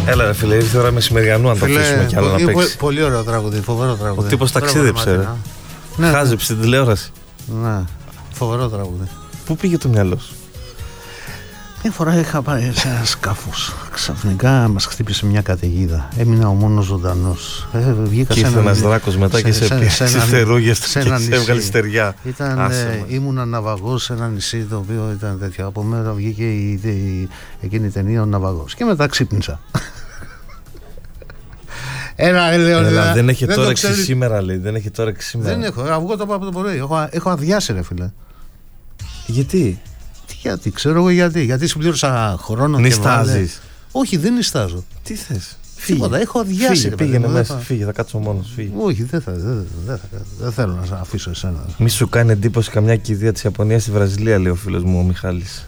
Έλα ρε φίλε, ήρθε η ώρα μεσημεριανού αν το αφήσουμε κι άλλο να παίξει. Πολύ ωραίο τραγούδι, φοβερό τραγούδι. Ο τύπος ταξίδεψε. Χάζεψε την τηλεόραση. Ναι, φοβερό τραγούδι. Πού πήγε το μυαλό σου? Μια φορά είχα πάει σε ένα σκάφος. Ξαφνικά μας χτύπησε μια καταιγίδα. Έμεινα ο μόνος ζωντανός. Και ήρθε ένας δράκος μετά και σε πιάσει θερούγες και σε έβγαλε στεριά. Ήμουν ναυαγός σε ένα νησί το οποίο ήταν τέτοιο. Από μέρα βγήκε εκείνη η ταινία ο ναυαγός. Και μετά ξύπνησα. Έλα, δεν έχει όρεξη σήμερα, λέει. Δεν έχει όρεξη σήμερα. Δεν έχω. Αυγό το πάω από το πρωί. Έχω αδειάσει, ρε φίλε. Γιατί? Γιατί, ξέρω εγώ γιατί. Γιατί συμπλήρωσα χρόνο. Νιστάζεις? Όχι, δεν νιστάζω. Τι θες? Τίποτα, έχω αδειάσει. Πήγαινε μέσα, φύγε, θα κάτσω μόνος. Όχι, δεν θέλω να σε αφήσω εσένα. Μη σου κάνει εντύπωση καμιά κηδεία της Ιαπωνίας στη Βραζιλία, λέει ο φίλος μου ο Μιχάλης.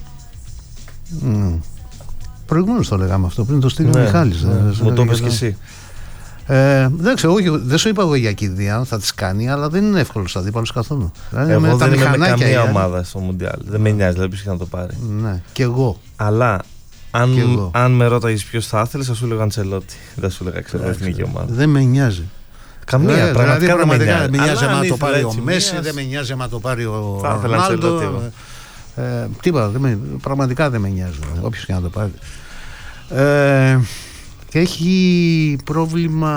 Προηγουμένως το λέγαμε αυτό, πριν το στείλει ο Μιχάλης. Μου το είπες και εσύ. Δεν ξέρω, δεν σου είπα εγώ για κηδεία, θα τις κάνει, αλλά δεν είναι εύκολο στους αντίπαλους καθόλου. Εγώ δεν είμαι με καμία ομάδα στο Μουντιάλ. Δεν με νοιάζει, δηλαδή ποιος να το πάρει. Ναι, κι εγώ. Αλλά αν με ρώταγες ποιος θα ήθελες, θα σου έλεγα Αντσελότη. Δεν σου έλεγα ξέρω εθνική ομάδα. Δεν με νοιάζει. Καμία, πραγματικά δεν με νοιάζει. Δεν με νοιάζει άμα το πάρει ο Μέση, δεν με νοιάζει άμα το πάρει ο Ρονάλντο. Τίποτα, πραγματικά δεν με νοιάζει. Όποιος και να το πάρει. Και έχει πρόβλημα